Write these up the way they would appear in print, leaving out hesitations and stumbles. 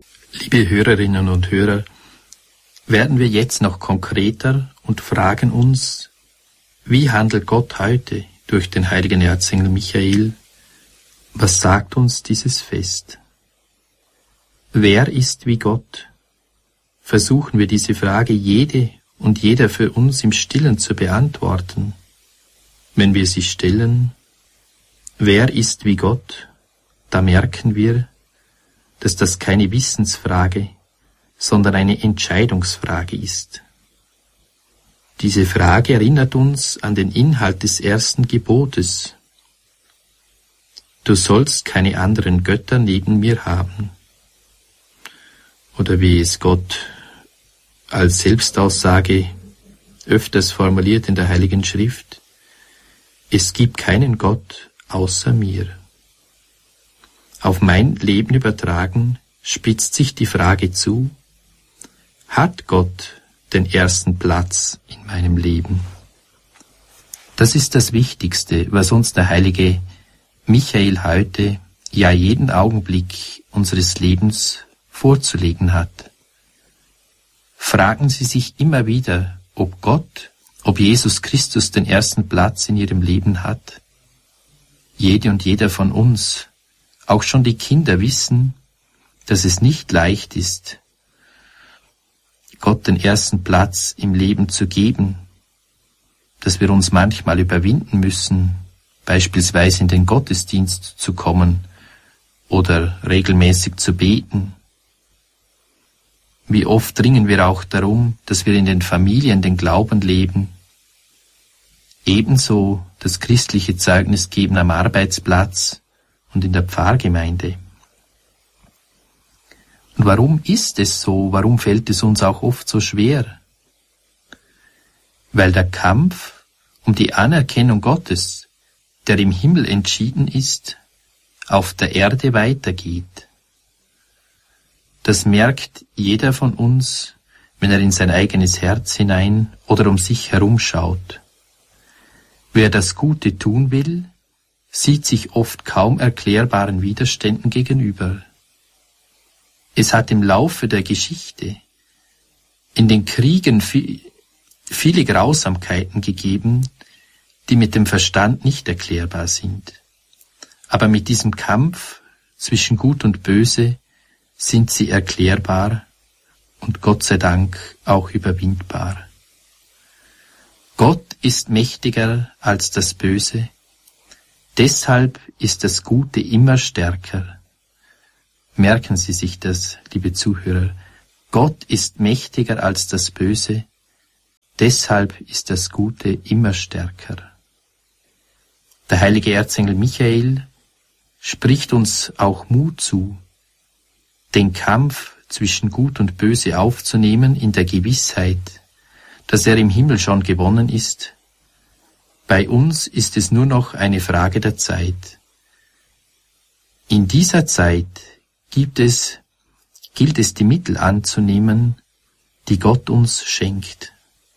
Liebe Hörerinnen und Hörer, werden wir jetzt noch konkreter und fragen uns, wie handelt Gott heute durch den heiligen Erzengel Michael? Was sagt uns dieses Fest? Wer ist wie Gott? Versuchen wir diese Frage jede und jeder für uns im Stillen zu beantworten. Wenn wir sie stellen, wer ist wie Gott, da merken wir, dass das keine Wissensfrage, sondern eine Entscheidungsfrage ist. Diese Frage erinnert uns an den Inhalt des ersten Gebotes. Du sollst keine anderen Götter neben mir haben. Oder wie es Gott als Selbstaussage öfters formuliert in der Heiligen Schrift, es gibt keinen Gott außer mir. Auf mein Leben übertragen spitzt sich die Frage zu, hat Gott den ersten Platz in meinem Leben? Das ist das Wichtigste, was uns der heilige Michael heute, ja jeden Augenblick unseres Lebens vorzulegen hat. Fragen Sie sich immer wieder, ob Gott, ob Jesus Christus den ersten Platz in Ihrem Leben hat. Jede und jeder von uns, auch schon die Kinder, wissen, dass es nicht leicht ist, Gott den ersten Platz im Leben zu geben, dass wir uns manchmal überwinden müssen, beispielsweise in den Gottesdienst zu kommen oder regelmäßig zu beten. Wie oft ringen wir auch darum, dass wir in den Familien den Glauben leben, ebenso das christliche Zeugnis geben am Arbeitsplatz und in der Pfarrgemeinde. Und warum ist es so? Warum fällt es uns auch oft so schwer? Weil der Kampf um die Anerkennung Gottes, der im Himmel entschieden ist, auf der Erde weitergeht. Das merkt jeder von uns, wenn er in sein eigenes Herz hinein oder um sich herum schaut. Wer das Gute tun will, sieht sich oft kaum erklärbaren Widerständen gegenüber. Es hat im Laufe der Geschichte in den Kriegen viele Grausamkeiten gegeben, die mit dem Verstand nicht erklärbar sind. Aber mit diesem Kampf zwischen Gut und Böse sind sie erklärbar und Gott sei Dank auch überwindbar. Gott ist mächtiger als das Böse, deshalb ist das Gute immer stärker. Merken Sie sich das, liebe Zuhörer. Gott ist mächtiger als das Böse, deshalb ist das Gute immer stärker. Der heilige Erzengel Michael spricht uns auch Mut zu, den Kampf zwischen Gut und Böse aufzunehmen in der Gewissheit, dass er im Himmel schon gewonnen ist. Bei uns ist es nur noch eine Frage der Zeit. In dieser Zeit gilt es, die Mittel anzunehmen, die Gott uns schenkt.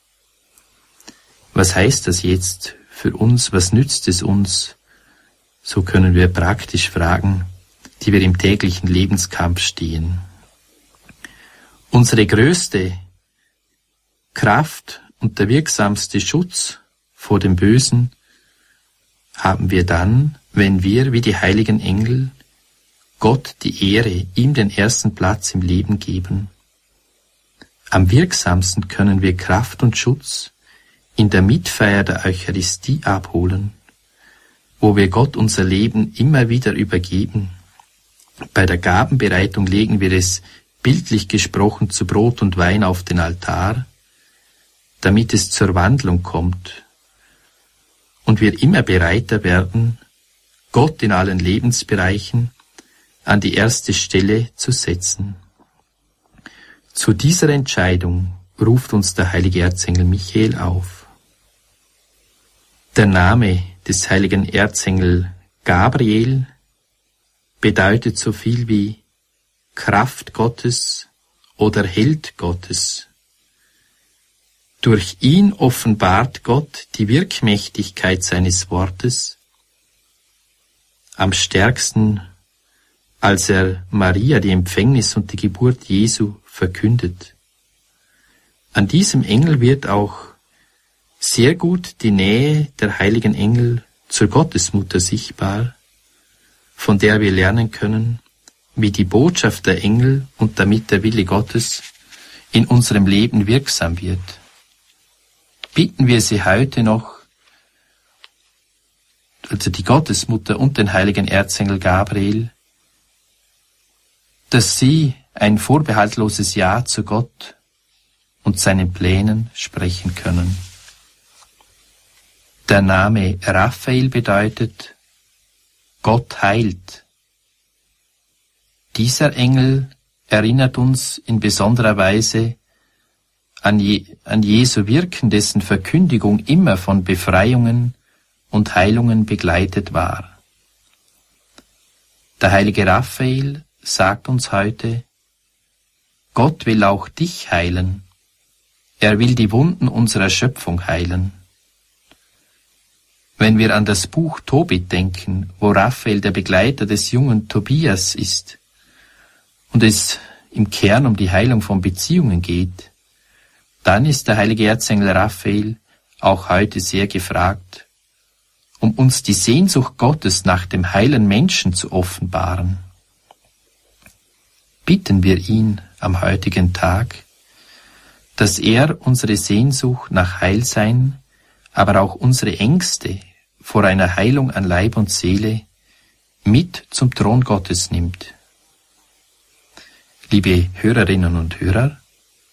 Was heißt das jetzt für uns? Was nützt es uns? So können wir praktisch fragen, die wir im täglichen Lebenskampf stehen. Unsere größte Kraft und der wirksamste Schutz vor dem Bösen haben wir dann, wenn wir, wie die heiligen Engel, Gott die Ehre, ihm den ersten Platz im Leben geben. Am wirksamsten können wir Kraft und Schutz in der Mitfeier der Eucharistie abholen, wo wir Gott unser Leben immer wieder übergeben. Bei der Gabenbereitung legen wir es, bildlich gesprochen, zu Brot und Wein auf den Altar, damit es zur Wandlung kommt und wir immer bereiter werden, Gott in allen Lebensbereichen an die erste Stelle zu setzen. Zu dieser Entscheidung ruft uns der heilige Erzengel Michael auf. Der Name des heiligen Erzengel Gabriel bedeutet so viel wie Kraft Gottes oder Held Gottes. Durch ihn offenbart Gott die Wirkmächtigkeit seines Wortes. Am stärksten als er Maria die Empfängnis und die Geburt Jesu verkündet. An diesem Engel wird auch sehr gut die Nähe der heiligen Engel zur Gottesmutter sichtbar, von der wir lernen können, wie die Botschaft der Engel und damit der Wille Gottes in unserem Leben wirksam wird. Bitten wir sie heute noch, also die Gottesmutter und den heiligen Erzengel Gabriel, dass sie ein vorbehaltloses Ja zu Gott und seinen Plänen sprechen können. Der Name Raphael bedeutet Gott heilt. Dieser Engel erinnert uns in besonderer Weise an Jesu Wirken, dessen Verkündigung immer von Befreiungen und Heilungen begleitet war. Der heilige Raphael sagt uns heute, Gott will auch dich heilen. Er will die Wunden unserer Schöpfung heilen. Wenn wir an das Buch Tobit denken, wo Raphael der Begleiter des jungen Tobias ist und es im Kern um die Heilung von Beziehungen geht, dann ist der heilige Erzengel Raphael auch heute sehr gefragt, um uns die Sehnsucht Gottes nach dem heilen Menschen zu offenbaren. Bitten wir ihn am heutigen Tag, dass er unsere Sehnsucht nach Heilsein, aber auch unsere Ängste vor einer Heilung an Leib und Seele mit zum Thron Gottes nimmt. Liebe Hörerinnen und Hörer,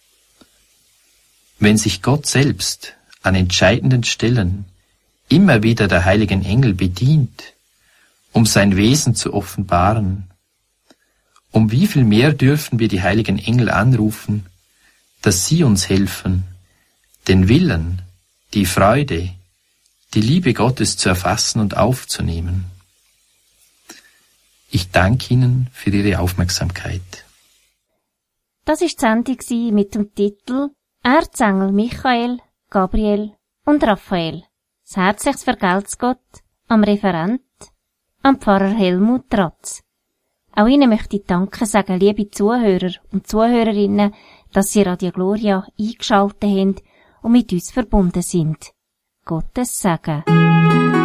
wenn sich Gott selbst an entscheidenden Stellen immer wieder der heiligen Engel bedient, um sein Wesen zu offenbaren, um wie viel mehr dürfen wir die heiligen Engel anrufen, dass sie uns helfen, den Willen, die Freude, die Liebe Gottes zu erfassen und aufzunehmen. Ich danke Ihnen für Ihre Aufmerksamkeit. Das war die Sendung mit dem Titel Erzengel Michael, Gabriel und Raphael. Das herzliches Vergelt's Gott am Referent, am Pfarrer Helmut Ratz. Auch Ihnen möchte ich Danke sagen, liebe Zuhörer und Zuhörerinnen, dass Sie Radio Gloria eingeschaltet haben und mit uns verbunden sind. Gottes Segen.